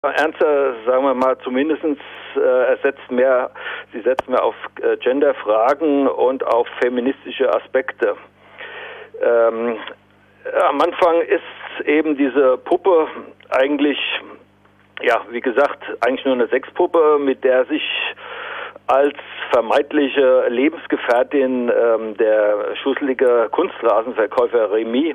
ernster, sagen wir mal, zumindestens sie setzt mehr auf Genderfragen und auf feministische Aspekte. Am Anfang ist eben diese Puppe eigentlich, ja, wie gesagt, eigentlich nur eine Sexpuppe, mit der sich als vermeintliche Lebensgefährtin der schusselige Kunstrasenverkäufer Remy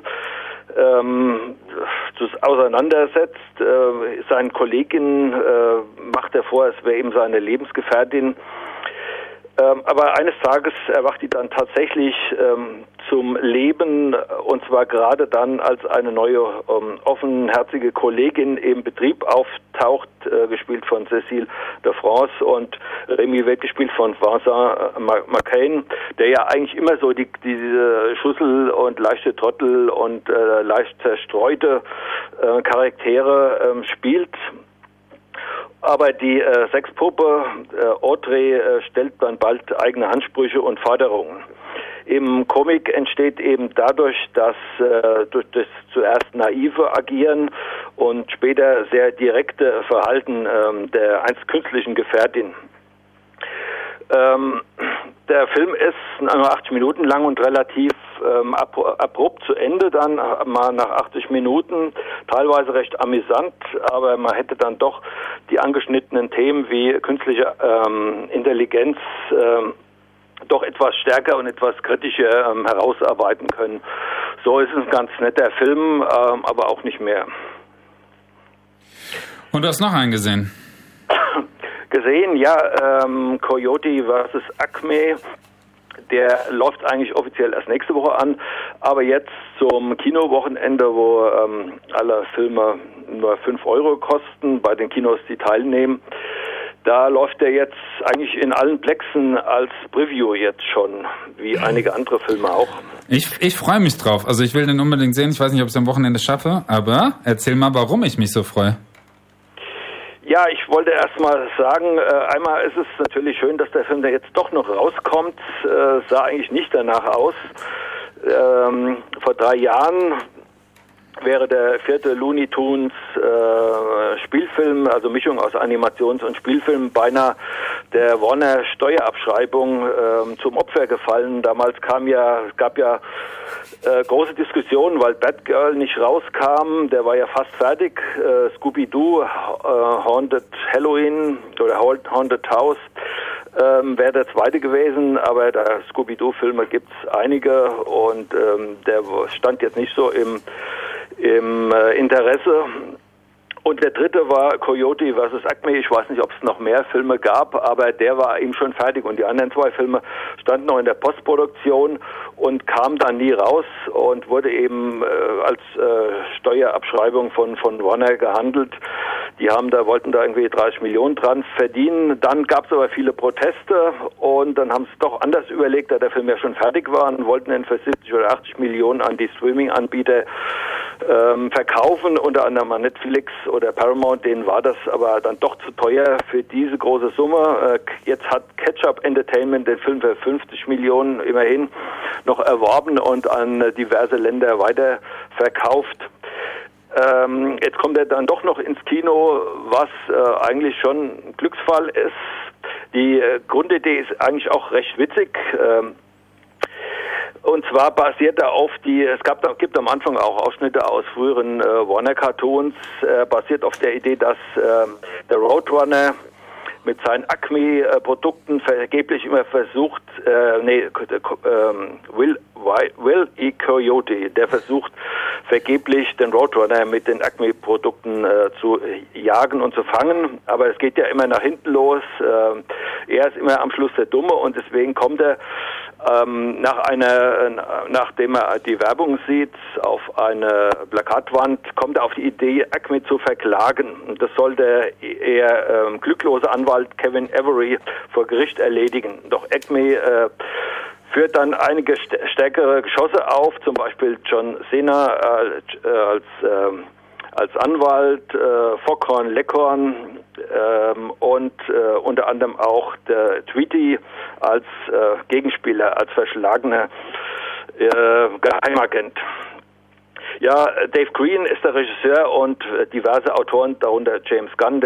auseinandersetzt. Seine Kollegin macht er vor, es wäre eben seine Lebensgefährtin. Aber eines Tages erwacht die dann tatsächlich zum Leben, und zwar gerade dann, als eine neue offenherzige Kollegin im Betrieb auftaucht, gespielt von Cécile de France, und Remy wird gespielt von Vincent Macaigne, der ja eigentlich immer so diese Schussel und leichte Trottel und leicht zerstreute Charaktere spielt. Aber die Sexpuppe Audrey stellt dann bald eigene Ansprüche und Forderungen. Im Comic entsteht eben dadurch, dass durch das zuerst naive Agieren und später sehr direkte Verhalten der einst künstlichen Gefährtin. Der Film ist nur 80 Minuten lang und relativ abrupt zu Ende, dann mal nach 80 Minuten, teilweise recht amüsant, aber man hätte dann doch die angeschnittenen Themen wie künstliche Intelligenz doch etwas stärker und etwas kritischer herausarbeiten können. So ist es ein ganz netter Film, aber auch nicht mehr. Und du hast noch einen gesehen? Gesehen, ja, Coyote vs. Acme, der läuft eigentlich offiziell erst nächste Woche an, aber jetzt zum Kinowochenende, wo alle Filme nur 5 Euro kosten, bei den Kinos, die teilnehmen, da läuft der jetzt eigentlich in allen Plexen als Preview jetzt schon, wie einige andere Filme auch. Ich freue mich drauf, also ich will den unbedingt sehen, ich weiß nicht, ob ich es am Wochenende schaffe, aber erzähl mal, warum ich mich so freue. Ja, ich wollte erst mal sagen, einmal ist es natürlich schön, dass der Film da jetzt doch noch rauskommt. Sah eigentlich nicht danach aus. Vor 3 Jahren wäre der 4. Looney Tunes Spielfilm, also Mischung aus Animations- und Spielfilm, beinahe der Warner Steuerabschreibung zum Opfer gefallen. Damals gab ja große Diskussionen, weil Batgirl nicht rauskam. Der war ja fast fertig. Scooby-Doo, Haunted Halloween oder Haunted House wäre der zweite gewesen, aber da Scooby-Doo-Filme gibt's einige und der stand jetzt nicht so im Interesse. Und der dritte war Coyote vs. Acme. Ich weiß nicht, ob es noch mehr Filme gab, aber der war eben schon fertig. Und die anderen 2 Filme standen noch in der Postproduktion und kamen dann nie raus und wurde eben als Steuerabschreibung von Warner gehandelt. Die wollten da irgendwie 30 Millionen dran verdienen. Dann gab es aber viele Proteste und dann haben sie es doch anders überlegt, da der Film ja schon fertig war, und wollten ihn für 70 oder 80 Millionen an die Streaming-Anbieter verkaufen, unter anderem an Netflix oder Paramount. Denen war das aber dann doch zu teuer für diese große Summe. Jetzt hat Ketchup Entertainment den Film für 50 Millionen immerhin noch erworben und an diverse Länder weiter verkauft. Jetzt kommt er dann doch noch ins Kino, was eigentlich schon ein Glücksfall ist. Die Grundidee ist eigentlich auch recht witzig. Und zwar basiert er auf gibt am Anfang auch Ausschnitte aus früheren Warner-Cartoons, basiert auf der Idee, dass der Roadrunner mit seinen Acme-Produkten vergeblich immer versucht, Will E. Coyote, der versucht vergeblich den Roadrunner mit den Acme-Produkten zu jagen und zu fangen, aber es geht ja immer nach hinten los. Er ist immer am Schluss der Dumme und deswegen kommt er nachdem er die Werbung sieht auf eine Plakatwand, kommt er auf die Idee, Acme zu verklagen. Und das soll der eher glücklose Anwalt Kevin Avery vor Gericht erledigen. Doch Acme führt dann einige stärkere Geschosse auf, zum Beispiel John Cena als Anwalt, Foghorn Leghorn und unter anderem auch der Tweety als Gegenspieler, als verschlagener Geheimagent. Ja, Dave Green ist der Regisseur und diverse Autoren, darunter James Gunn,